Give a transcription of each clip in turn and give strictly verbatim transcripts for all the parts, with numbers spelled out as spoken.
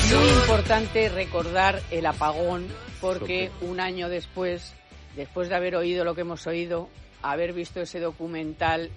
Muy importante recordar el apagón, porque un año después, después de haber oído lo que hemos oído, haber visto ese documental,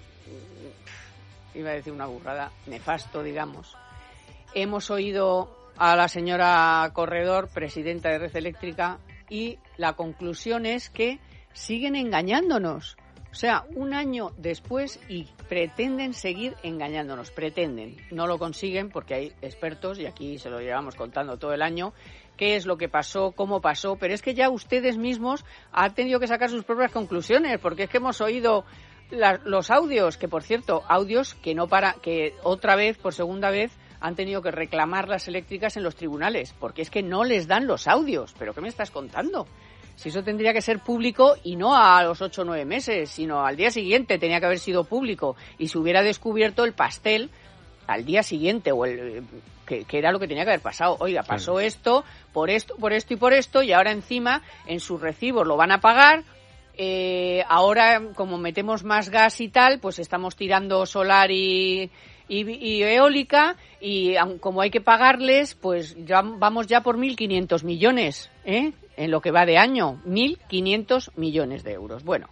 iba a decir una burrada, nefasto, digamos, hemos oído a la señora Corredor, presidenta de Red Eléctrica, y la conclusión es que siguen engañándonos. O sea, un año después y pretenden seguir engañándonos, pretenden. No lo consiguen porque hay expertos, y aquí se lo llevamos contando todo el año, qué es lo que pasó, cómo pasó, pero es que ya ustedes mismos han tenido que sacar sus propias conclusiones, porque es que hemos oído la, los audios, que por cierto, audios que no para, que otra vez, por segunda vez, han tenido que reclamar las eléctricas en los tribunales, porque es que no les dan los audios. ¿Pero qué me estás contando? Si eso tendría que ser público y no a los ocho o nueve meses, sino al día siguiente tenía que haber sido público y se hubiera descubierto el pastel al día siguiente, o el que, que era lo que tenía que haber pasado. Oiga, pasó sí. esto, por esto, por esto y por esto, y ahora encima en sus recibos lo van a pagar. Eh, ahora, como metemos más gas y tal, pues estamos tirando solar y... Y, y eólica, y como hay que pagarles, pues ya vamos ya por mil quinientos millones, ¿eh? En lo que va de año, mil quinientos millones de euros. Bueno,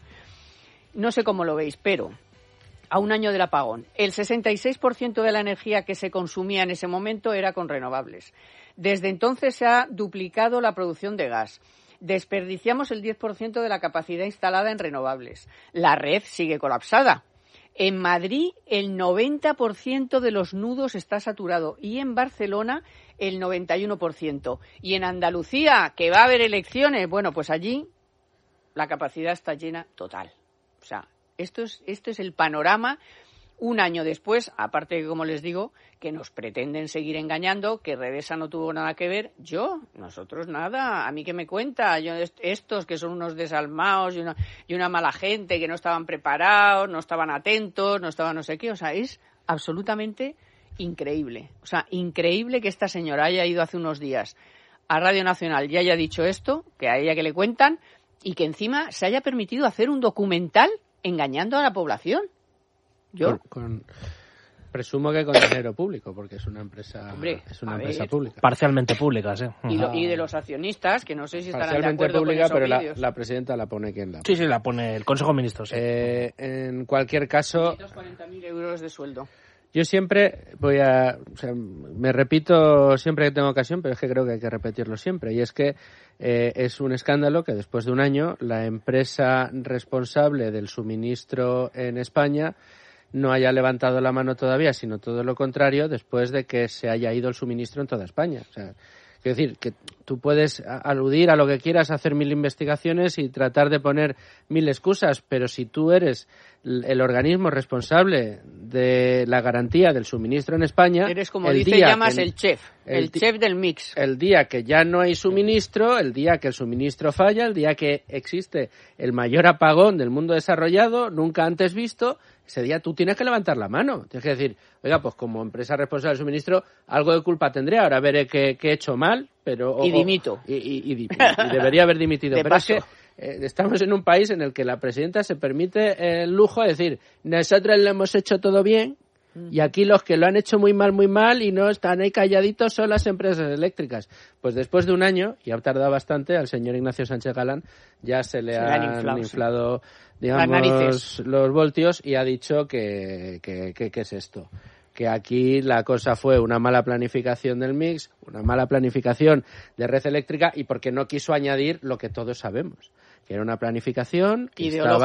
no sé cómo lo veis, pero a un año del apagón, el sesenta y seis por ciento de la energía que se consumía en ese momento era con renovables. Desde entonces se ha duplicado la producción de gas. Desperdiciamos el diez por ciento de la capacidad instalada en renovables. La red sigue colapsada. En Madrid el noventa por ciento de los nudos está saturado y en Barcelona el noventa y uno por ciento. Y en Andalucía, que va a haber elecciones, bueno, pues allí la capacidad está llena total. O sea, esto es, esto es el panorama un año después, aparte de que, como les digo, que nos pretenden seguir engañando, que Redesa no tuvo nada que ver. Yo, nosotros nada, a mí que me cuenta, yo estos que son unos desalmados y una, y una mala gente, que no estaban preparados, no estaban atentos, no estaban no sé qué, o sea, es absolutamente increíble. O sea, increíble que esta señora haya ido hace unos días a Radio Nacional y haya dicho esto, que a ella que le cuentan, y que encima se haya permitido hacer un documental engañando a la población. Yo con, con, presumo que con dinero público, porque es una empresa Hombre, es una empresa ver, pública, parcialmente pública, sí. Y, lo, y de los accionistas, que no sé si estarán de acuerdo pública, con esos pero la, vídeos. la presidenta la pone quien la pone. Sí, sí, la pone el Consejo de Ministros. Sí. Eh, en cualquier caso, quinientos cuarenta mil euros de sueldo. Yo siempre voy a, o sea, me repito siempre que tengo ocasión, pero es que creo que hay que repetirlo siempre, y es que eh, es un escándalo que después de un año la empresa responsable del suministro en España no haya levantado la mano todavía, sino todo lo contrario, después de que se haya ido el suministro en toda España. O sea, quiero decir, que tú puedes aludir a lo que quieras, hacer mil investigaciones y tratar de poner mil excusas, pero si tú eres el organismo responsable de la garantía del suministro en España... Eres, como dice, llamas el chef, el, el chef del mix. El día que ya no hay suministro, el día que el suministro falla, el día que existe el mayor apagón del mundo desarrollado, nunca antes visto, ese día tú tienes que levantar la mano. Tienes que decir, oiga, pues como empresa responsable del suministro, algo de culpa tendré, ahora veré qué he hecho mal, pero... Y o, dimito. Y, y, y, y, y debería haber dimitido. De pero paso. Es que eh, estamos en un país en el que la presidenta se permite el lujo de decir, nosotros lo hemos hecho todo bien, y aquí los que lo han hecho muy mal, muy mal, y no están ahí calladitos son las empresas eléctricas. Pues después de un año, y ha tardado bastante, al señor Ignacio Sánchez Galán ya se le se han inflado, inflado sí. digamos, los voltios, y ha dicho que, que, que, que es esto. Que aquí la cosa fue una mala planificación del mix, una mala planificación de Red Eléctrica, y porque no quiso añadir lo que todos sabemos, que era una planificación que estaba